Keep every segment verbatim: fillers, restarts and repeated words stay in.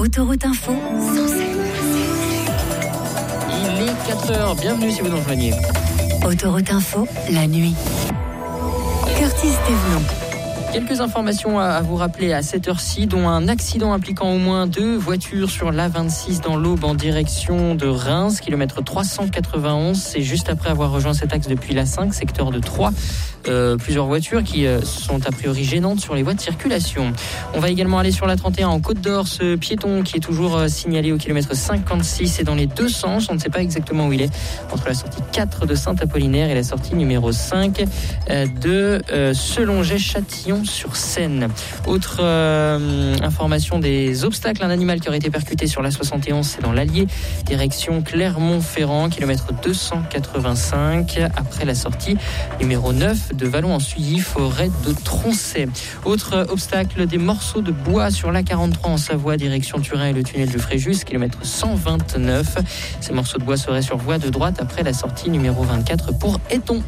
Autoroute Info, Il est quatre heures, bienvenue si vous nous rejoignez. Autoroute Info, la nuit. Curtis Thévenon. Quelques informations à vous rappeler à cette heure-ci, dont un accident impliquant au moins deux voitures sur l'A vingt-six dans l'Aube en direction de Reims, kilomètre trois cent quatre-vingt-onze. C'est juste après avoir rejoint cet axe depuis l'A cinq, secteur de Troyes. Euh, plusieurs voitures qui euh, sont a priori gênantes sur les voies de circulation. On va également aller sur la trente et un en Côte d'Or, ce piéton qui est toujours euh, signalé au kilomètre cinquante-six et dans les deux sens. On ne sait pas exactement où il est, entre la sortie quatre de Saint-Apollinaire et la sortie numéro cinq euh, de euh, Selonget-Châtillon-sur-Seine. Autre euh, information, des obstacles, un animal qui aurait été percuté sur la soixante et onze, c'est dans l'Allier, direction Clermont-Ferrand, kilomètre deux cent quatre-vingt-cinq, après la sortie numéro neuf de Vallon-en-Sully, forêt de Troncet. Autre obstacle, des morceaux de bois sur l'A quarante-trois en Savoie, direction Turin et le tunnel de Fréjus, kilomètre cent vingt-neuf. Ces morceaux de bois seraient sur voie de droite après la sortie numéro vingt-quatre pour Éton.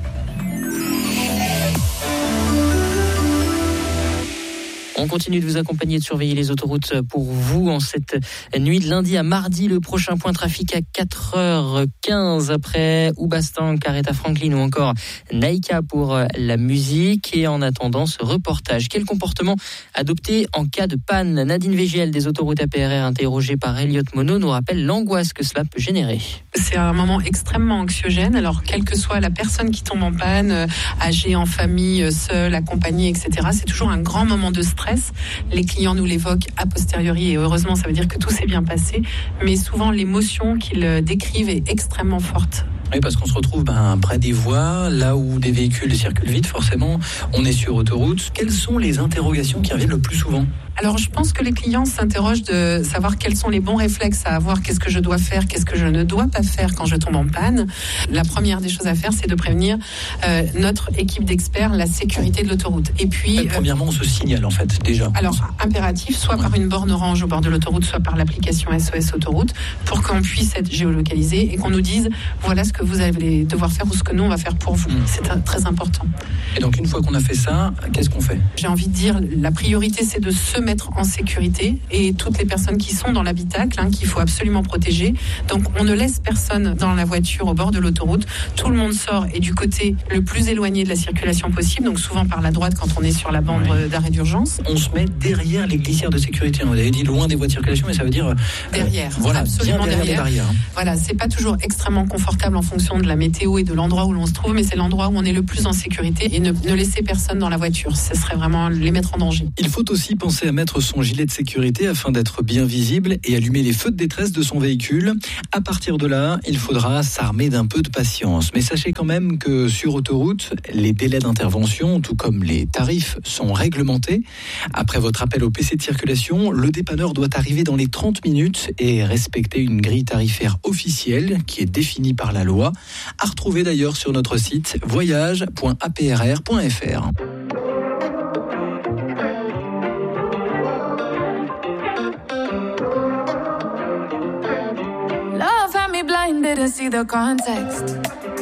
On continue de vous accompagner et de surveiller les autoroutes pour vous en cette nuit de lundi à mardi. Le prochain point trafic à quatre heures quinze après Oubastang, Aretha Franklin ou encore Naïka pour la musique. Et en attendant ce reportage, quel comportement adopter en cas de panne? Nadine Végel des autoroutes A P R R, interrogée par Elliot Monod, nous rappelle l'angoisse que cela peut générer. C'est un moment extrêmement anxiogène. Alors, quelle que soit la personne qui tombe en panne, âgée, en famille, seule, accompagnée, et cetera, c'est toujours un grand moment de stress. Les clients nous l'évoquent a posteriori et heureusement, ça veut dire que tout s'est bien passé. Mais souvent, l'émotion qu'ils décrivent est extrêmement forte. Oui, parce qu'on se retrouve ben, près des voies, là où des véhicules circulent vite, forcément, on est sur autoroute. Quelles sont les interrogations qui reviennent le plus souvent ? Alors, je pense que les clients s'interrogent de savoir quels sont les bons réflexes à avoir, qu'est-ce que je dois faire, qu'est-ce que je ne dois pas faire quand je tombe en panne. La première des choses à faire, c'est de prévenir euh, notre équipe d'experts, la sécurité de l'autoroute. Et puis, euh, premièrement, on se signale en fait déjà. Alors, impératif, soit ouais. par une borne orange au bord de l'autoroute, soit par l'application S O S Autoroute, pour qu'on puisse être géolocalisé et qu'on nous dise voilà ce que vous allez devoir faire ou ce que nous on va faire pour vous. Mmh. C'est très important. Et donc, une fois qu'on a fait ça, qu'est-ce qu'on fait ? J'ai envie de dire, la priorité, c'est de se mettre en sécurité et toutes les personnes qui sont dans l'habitacle, hein, qu'il faut absolument protéger. Donc, on ne laisse personne dans la voiture au bord de l'autoroute. Tout le monde sort et du côté le plus éloigné de la circulation possible, donc souvent par la droite quand on est sur la bande oui. d'arrêt d'urgence. On se met derrière les glissières de sécurité. On avait dit loin des voies de circulation, mais ça veut dire euh, derrière. Voilà, absolument bien derrière. derrière. Hein. Voilà, c'est pas toujours extrêmement confortable en fonction de la météo et de l'endroit où l'on se trouve, mais c'est l'endroit où on est le plus en sécurité et ne, ne laisser personne dans la voiture. Ce serait vraiment les mettre en danger. Il faut aussi penser à mettre son gilet de sécurité afin d'être bien visible et allumer les feux de détresse de son véhicule. À partir de là, il faudra s'armer d'un peu de patience. Mais sachez quand même que sur autoroute, les délais d'intervention, tout comme les tarifs, sont réglementés. Après votre appel au P C de circulation, le dépanneur doit arriver dans les trente minutes et respecter une grille tarifaire officielle qui est définie par la loi. À retrouver d'ailleurs sur notre site voyage point a p r r point f r. Love had me blinded to see the context.